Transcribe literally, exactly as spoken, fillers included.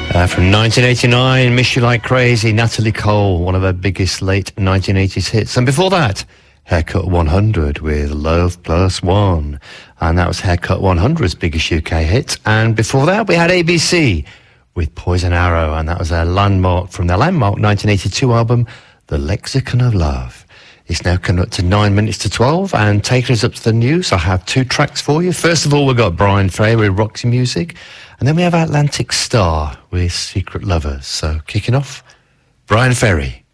Uh, from nineteen eighty-nine, Miss You Like Crazy, Natalie Cole, one of her biggest late nineteen eighties hits. And before that, Haircut one hundred with Love Plus One. And that was Haircut one hundred's biggest U K hit. And before that, we had A B C with Poison Arrow. And that was their landmark from their landmark nineteen eighty-two album, The Lexicon of Love. It's now coming up to nine minutes to twelve, and taking us up to the news, I have two tracks for you. First of all, we've got Bryan Ferry with Roxy Music, and then we have Atlantic Starr with Secret Lovers. So, kicking off, Bryan Ferry.